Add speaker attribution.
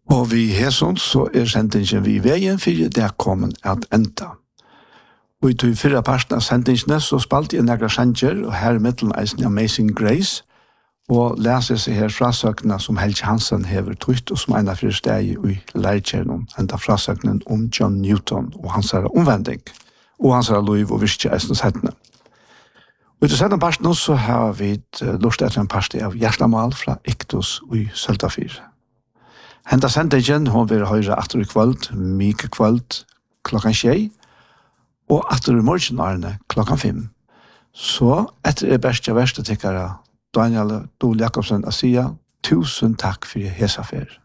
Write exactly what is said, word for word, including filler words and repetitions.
Speaker 1: Og vi hesson så er sendingen vi i veien for det er kommet at enda. Og i tog fyrre parten av sendingene så spalte jeg nægra sanger, og her i midten eisen Amazing Grace, og leser seg her frasøkene som Helge Hansen hever trygt, og som en av fire steg i lærkjøren, enda frasøkene om John Newton og hans her omvending, og hans her lov og virkje eisen settene. Og i til sendene parten så har vi lurt etter en parten av Gjerslamal fra Iktos i Søltafyr. Henda sendingen, hun vil høre atter i kvöld, myke kvöld, klokkan tjei, og atter i morgenarne klokkan fem. Så etter er best jeg verste tikkere, Daniel Dole Jakobsen Asia, tusen takk for hesa fer.